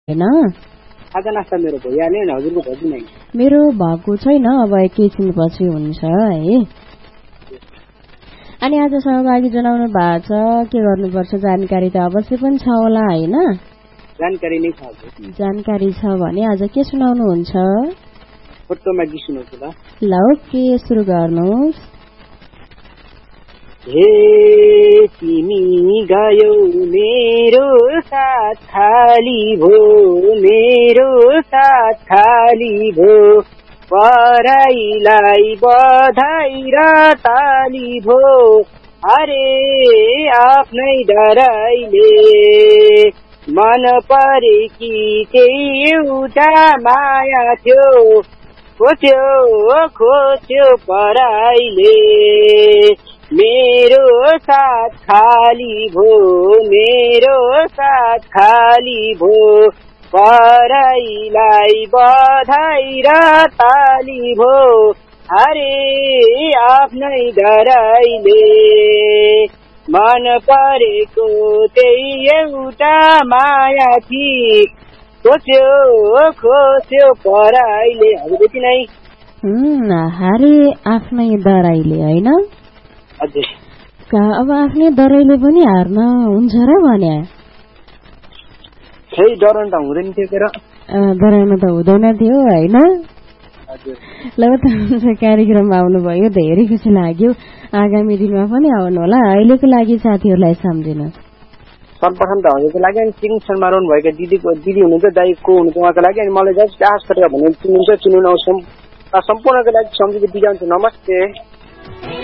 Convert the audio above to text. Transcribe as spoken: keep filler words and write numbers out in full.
हैन आज नास्ता मेरो भइहाल्यो नि हजुरको भयो कि नै मेरो भएको छैन अब एकैछिनपछि हुन्छ है अनि आज सहभागी जनाउनु भएको छ के गर्नुपर्छ जानकारी त अवश्य पनि छ होला हैन जानकारी नै छ जानकारी छ भने आज के सुनाउनुहुन्छ फोटोमा गीत सुनाउँछु ल ल के सुरु गर्नुहोस् हे तिमी गयौ मेरो साथ खाली भो मेरो साथ खाली भो पराईलाई बधाई र ताली भो अरे आफ्नै डराइले मन परे कि त्यही एउटा माया थियो खोज्यो खोज्यो पराईले मेरो साथ खाली भो मेरो साथ खाली भो पराईलाई बधाई र ताली भो अरे आफ्नै डराइले मन परेको त्यही एउटा माया थी खोज्यो खोज्यो पराईले हजुर यति नै हारे आफ्नै डराइले हैन हजुर अब आफ्नै डराइले पनि हार्न हुन्छ र भने खै डराउनु त हुँदैन थियो के र डराउनु त हुँदैन थियो हैन ल त कार्यक्रममा आउनुभयो धेरै खुसी लाग्यो आगामी दिनमा पनि आउनु होला अहिलेको लागि साथीहरूलाई सम्झिनु सर्वप्रथम त हजुरको लागि अनि सिङ समारोह भएका दिदीको दिदी हुनुहुन्छ दाइ को हुनुहुन्छ उहाँको लागि अनि मलाई जस्ट आश गरेर भन्नु चिन्नुहुन्छ चिन्नु नआउँछ सम्पूर्णको लागि सम्झिँदै बिदा हुन्छ नमस्ते